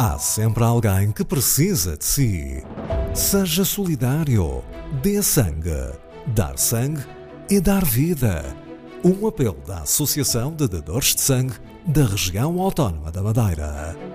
Há sempre alguém que precisa de si. Seja solidário. Dê sangue. Dar sangue é dar vida. Um apelo da Associação de Dadores de Sangue da Região Autónoma da Madeira.